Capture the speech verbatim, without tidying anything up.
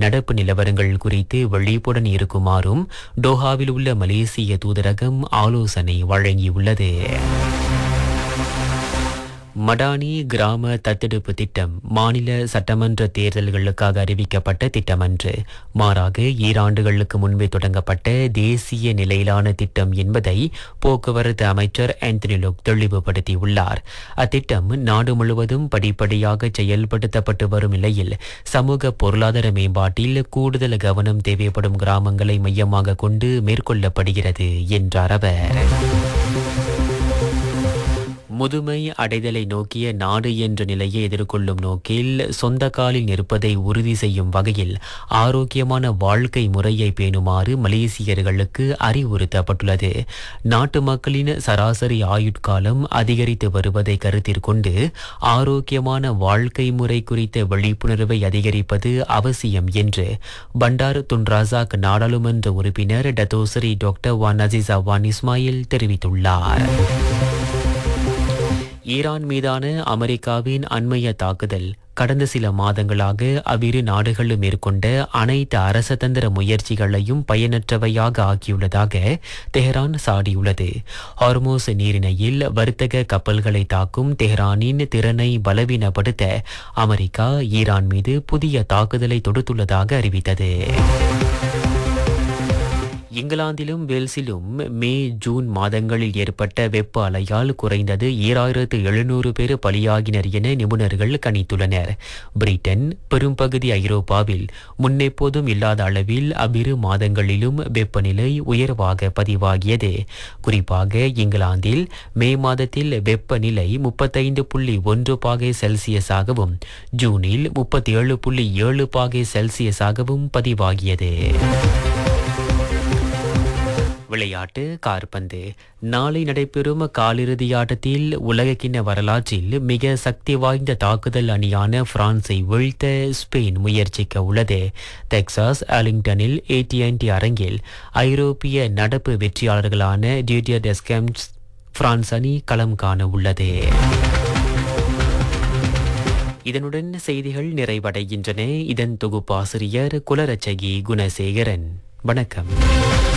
நடப்பு நிலவரங்கள் குறித்து விழிப்புடன் இருக்குமாறும் டோஹாவில் உள்ள மலேசிய தூதரகம் ஆலோசனை வழங்கியுள்ளது. மடானி கிராம தத்தெடுப்பு திட்டம் மாநில சட்டமன்ற தேர்தல்களுக்காக அறிவிக்கப்பட்ட திட்டமன்று. மாறாக ஈராண்டுகளுக்கு முன்பே தொடங்கப்பட்ட தேசிய நிலையிலான திட்டம் என்பதை போக்குவரத்து அமைச்சர் ஆந்தனி லோக் தெளிவுபடுத்தியுள்ளார். அத்திட்டம் நாடு முழுவதும் படிப்படியாக செயல்படுத்தப்பட்டு வரும் நிலையில் சமூக பொருளாதார மேம்பாட்டில் கூடுதல் கவனம் தேவைப்படும் கிராமங்களை மையமாக கொண்டு மேற்கொள்ளப்படுகிறது என்றார் அவர். முதுமை அடைதலை நோக்கிய நாடு என்ற நிலையை எதிர்கொள்ளும் நோக்கில் சொந்த காலில் நிற்பதை உறுதி செய்யும் வகையில் ஆரோக்கியமான வாழ்க்கை முறையை பேணுமாறு மலேசியர்களுக்கு அறிவுறுத்தப்பட்டுள்ளது. நாட்டு மக்களின் சராசரி ஆயுட்காலம் அதிகரித்து வருவதை கருத்தில் கொண்டு ஆரோக்கியமான வாழ்க்கை முறை குறித்த விழிப்புணர்வை அதிகரிப்பது அவசியம் என்று பண்டார் துன் ரசாக் நாடாளுமன்ற உறுப்பினர் டத்தோசரி டாக்டர் வான் அசிசா வான் இஸ்மாயில் தெரிவித்துள்ளார். ஈரான் மீதான அமெரிக்காவின் அண்மைய தாக்குதல் கடந்த சில மாதங்களாக அவ்விரு நாடுகளும் மேற்கொண்ட அனைத்து அரசதந்திர முயற்சிகளையும் பயனற்றவையாக ஆக்கியுள்ளதாக தெஹ்ரான் சாடியுள்ளது. ஹார்மோஸ் நீரிணையில் வர்த்தக கப்பல்களை தாக்கும் தெஹ்ரானின் திறனை பலவீனப்படுத்த அமெரிக்கா ஈரான் மீது புதிய தாக்குதலை தொடுத்துள்ளதாக அறிவித்தது. இங்கிலாந்திலும் வேல்ஸிலும் மே ஜூன் மாதங்களில் ஏற்பட்ட வெப்ப அலையால் குறைந்தது ஈராயிரத்து எழுநூறு பேர் பலியாகினர் என நிபுணர்கள் கணித்துள்ளனர். பிரிட்டன், பெரும்பகுதி ஐரோப்பாவில் முன்னெப்போதும் இல்லாத அளவில் அவ்விரு மாதங்களிலும் வெப்பநிலை உயர்வாக பதிவாகியது. குறிப்பாக இங்கிலாந்தில் மே மாதத்தில் வெப்பநிலை முப்பத்தைந்து புள்ளி ஒன்று பாகை செல்சியஸாகவும் ஜூனில் முப்பத்தி ஏழு புள்ளி ஏழு பாகை செல்சியஸாகவும் பதிவாகியது. விளையாட்டு காற்பந்து. நாளை நடைபெறும் காலிறுதி ஆட்டத்தில் உலகக்கிண்ண வரலாற்றில் மிக சக்தி வாய்ந்த தாக்குதல் அணியான பிரான்ஸை வீழ்த்த ஸ்பெயின் முயற்சிக்க உள்ளது. டெக்சாஸ் ஆர்லிங்டனில் ஏடிஎன்டி அரங்கில் ஐரோப்பிய நடப்பு வெற்றியாளர்களான டிடியர் டெஸ்கம்ஸ் பிரான்ஸ் அணி களம் காண உள்ளது. இதனுடன் செய்திகள் நிறைவடைகின்றன. இதன் தொகுப்பாசிரியர் குலரட்சகி குணசேகரன். வணக்கம்.